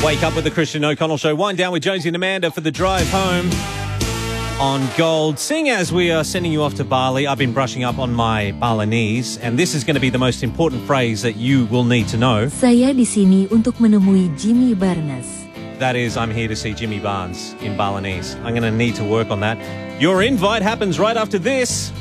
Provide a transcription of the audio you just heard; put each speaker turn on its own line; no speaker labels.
Wake up with the Christian O'Connell Show. Wind down with Jonesy and Amanda for the drive home on Gold. Seeing as we are sending you off to Bali, I've been brushing up on my Balinese, and this is going to be the most important phrase that you will need to know.
Saya di sini untuk menemui Jimmy Barnes.
That is, I'm here to see Jimmy Barnes in Balinese. I'm going to need to work on that. Your invite happens right after this.